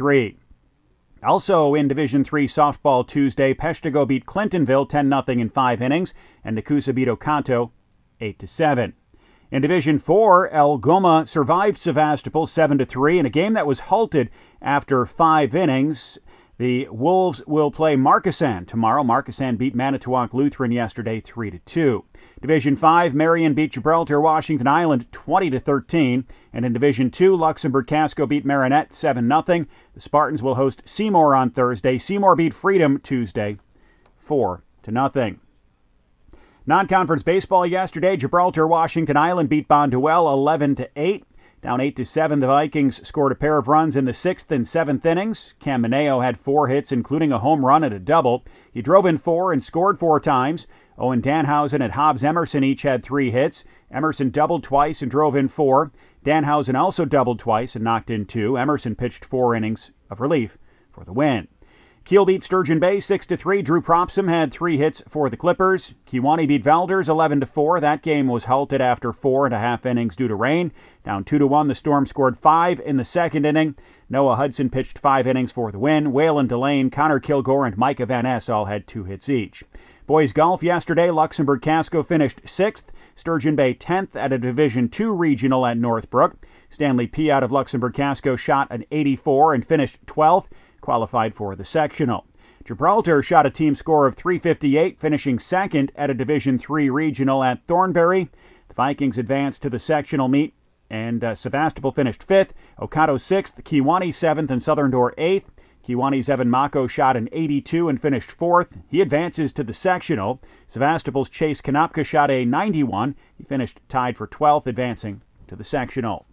3-3. Also in Division III softball Tuesday, Peshtigo beat Clintonville 10-0 in 5 innings, and Nakusa beat Oconto 8-7. In Division IV, El Goma survived Sevastopol 7-3 in a game that was halted after 5 innings. The Wolves will play Markesan tomorrow. Markesan beat Manitowoc Lutheran yesterday 3-2. Division V, Marion beat Gibraltar Washington Island 20-13. And in Division II, Luxembourg Casco beat Marinette 7-0. The Spartans will host Seymour on Thursday. Seymour beat Freedom Tuesday 4-0. Non-conference baseball yesterday, Gibraltar Washington Island beat Bonduelle 11-8. Down 8-7, the Vikings scored a pair of runs in the 6th and 7th innings. Cam Mineo had 4 hits, including a home run and a double. He drove in 4 and scored 4 times. Owen Danhausen and Hobbs Emerson each had 3 hits. Emerson doubled twice and drove in 4. Danhausen also doubled twice and knocked in 2. Emerson pitched 4 innings of relief for the win. Kiel beat Sturgeon Bay 6-3. Drew Propsom had 3 hits for the Clippers. Kewanee beat Valders 11-4. That game was halted after 4.5 innings due to rain. Down 2-1, the Storm scored 5 in the 2nd inning. Noah Hudson pitched 5 innings for the win. Waylon Delane, Connor Kilgore, and Micah Van Ness all had 2 hits each. Boys golf yesterday, Luxembourg Casco finished 6th. Sturgeon Bay 10th at a Division II regional at Northbrook. Stanley P. out of Luxembourg Casco shot an 84 and finished 12th. Qualified for the sectional. Gibraltar shot a team score of 358, finishing 2nd at a Division III regional at Thornbury. The Vikings advanced to the sectional meet, and Sevastopol finished 5th, Oconto 6th, Kewanee 7th, and Southern Door 8th. Kewanee's Evan Mako shot an 82 and finished 4th. He advances to the sectional. Sevastopol's Chase Konopka shot a 91. He finished tied for 12th, advancing to the sectional.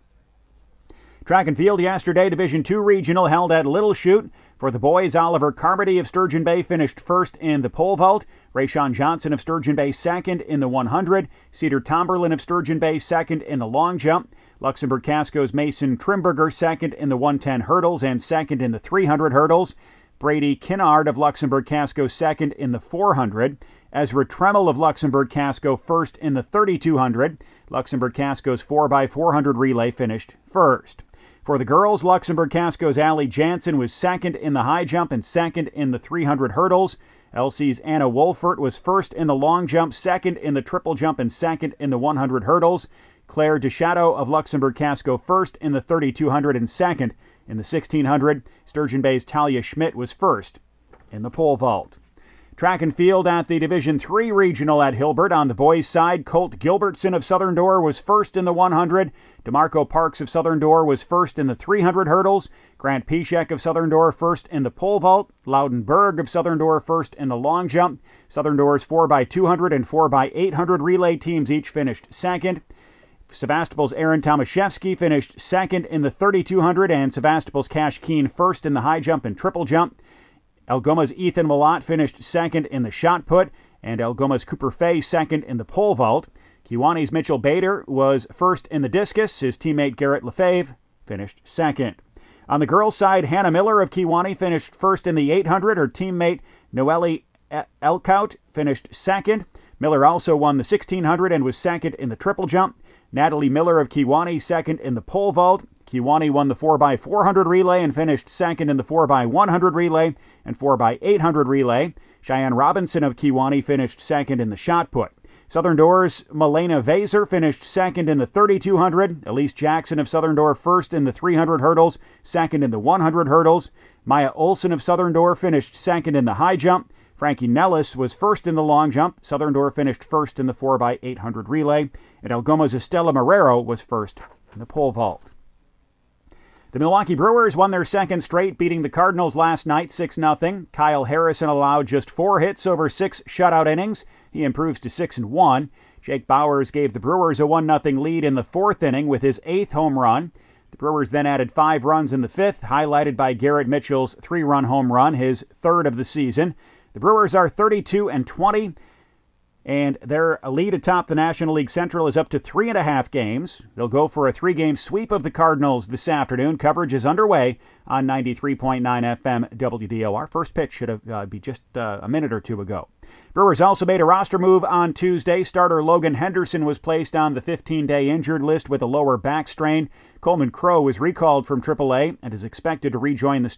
Track and field yesterday, Division II regional held at Little Chute. For the boys, Oliver Carmody of Sturgeon Bay finished 1st in the pole vault. Rayshawn Johnson of Sturgeon Bay 2nd in the 100. Cedar Tomberlin of Sturgeon Bay 2nd in the long jump. Luxembourg Casco's Mason Trimberger 2nd in the 110 hurdles and 2nd in the 300 hurdles. Brady Kinnard of Luxembourg Casco 2nd in the 400. Ezra Tremmel of Luxembourg Casco 1st in the 3200. Luxembourg Casco's 4x400 relay finished 1st. For the girls, Luxembourg Casco's Allie Jansen was 2nd in the high jump and 2nd in the 300 hurdles. LC's Anna Wolfert was 1st in the long jump, 2nd in the triple jump, and 2nd in the 100 hurdles. Claire DeShadow of Luxembourg Casco 1st in the 3200 and 2nd in the 1600. Sturgeon Bay's Talia Schmidt was 1st in the pole vault. Track and field at the Division III regional at Hilbert. On the boys' side, Colt Gilbertson of Southern Door was 1st in the 100. DeMarco Parks of Southern Door was 1st in the 300 hurdles. Grant Piszek of Southern Door 1st in the pole vault. Loudon Berg of Southern Door 1st in the long jump. Southern Door's 4x200 and 4x800 relay teams each finished 2nd. Sevastopol's Aaron Tomaszewski finished 2nd in the 3200, and Sevastopol's Cash Keen 1st in the high jump and triple jump. Algoma's Ethan Willott finished 2nd in the shot put, and Algoma's Cooper Fay 2nd in the pole vault. Kewanee's Mitchell Bader was 1st in the discus. His teammate Garrett Lefebvre finished 2nd. On the girls' side, Hannah Miller of Kewanee finished 1st in the 800. Her teammate Noelle Elkout finished 2nd. Miller also won the 1600 and was 2nd in the triple jump. Natalie Miller of Kewanee 2nd in the pole vault. Kewanee won the 4x400 relay and finished 2nd in the 4x100 relay and 4x800 relay. Cheyenne Robinson of Kewanee finished 2nd in the shot put. Southern Door's Milena Vaser finished 2nd in the 3200. Elise Jackson of Southern Door 1st in the 300 hurdles, 2nd in the 100 hurdles. Maya Olson of Southern Door finished 2nd in the high jump. Frankie Nellis was 1st in the long jump. Southern Door finished 1st in the 4x800 relay. And Algoma's Estela Marrero was 1st in the pole vault. The Milwaukee Brewers won their 2nd straight, beating the Cardinals last night 6-0. Kyle Harrison allowed just 4 hits over 6 shutout innings. He improves to 6-1. Jake Bowers gave the Brewers a 1-0 lead in the 4th inning with his 8th home run. The Brewers then added 5 runs in the 5th, highlighted by Garrett Mitchell's 3-run home run, his 3rd of the season. The Brewers are 32-20. And their lead atop the National League Central is up to 3.5 games. They'll go for a 3-game sweep of the Cardinals this afternoon. Coverage is underway on 93.9 FM WDOR. First pitch should be just a minute or two ago. Brewers also made a roster move on Tuesday. Starter Logan Henderson was placed on the 15-day injured list with a lower back strain. Coleman Crowe was recalled from AAA and is expected to rejoin the